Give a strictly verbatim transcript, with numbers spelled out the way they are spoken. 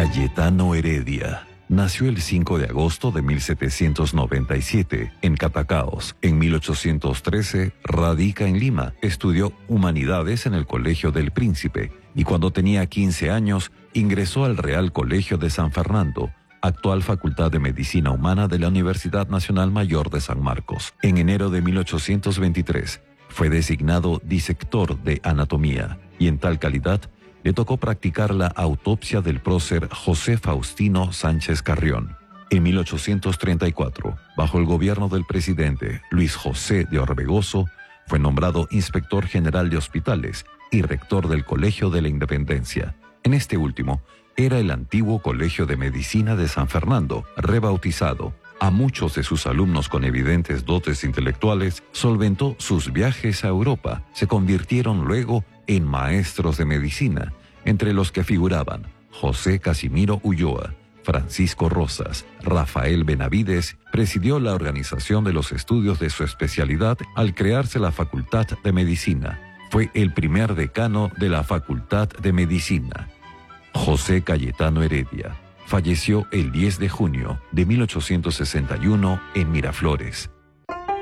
Cayetano Heredia nació el cinco de agosto de mil setecientos noventa y siete en Catacaos. En mil ochocientos trece radica en Lima. Estudió Humanidades en el Colegio del Príncipe y cuando tenía quince años ingresó al Real Colegio de San Fernando, actual Facultad de Medicina Humana de la Universidad Nacional Mayor de San Marcos. En enero de mil ochocientos veintitrés fue designado disector de anatomía y en tal calidad le tocó practicar la autopsia del prócer José Faustino Sánchez Carrión. En mil ochocientos treinta y cuatro, bajo el gobierno del presidente Luis José de Orbegoso, fue nombrado inspector general de hospitales y rector del Colegio de la Independencia. En este último, era el antiguo Colegio de Medicina de San Fernando, rebautizado. A muchos de sus alumnos con evidentes dotes intelectuales solventó sus viajes a Europa. Se convirtieron luego en maestros de medicina, entre los que figuraban José Casimiro Ulloa, Francisco Rosas, Rafael Benavides. Presidió la organización de los estudios de su especialidad al crearse la Facultad de Medicina. Fue el primer decano de la Facultad de Medicina. José Cayetano Heredia falleció el diez de junio de mil ochocientos sesenta y uno en Miraflores.